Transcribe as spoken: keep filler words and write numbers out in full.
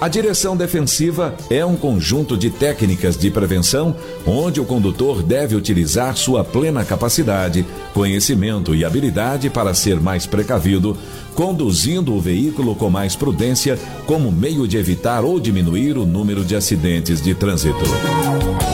A direção defensiva é um conjunto de técnicas de prevenção onde o condutor deve utilizar sua plena capacidade, conhecimento e habilidade para ser mais precavido, conduzindo o veículo com mais prudência como meio de evitar ou diminuir o número de acidentes de trânsito.